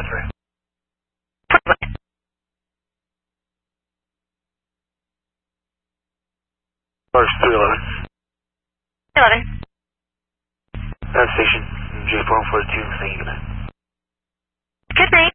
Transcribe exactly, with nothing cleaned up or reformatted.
one three. March three eleven. eleven. That station, J four forty-two, thank you, good night. Good night.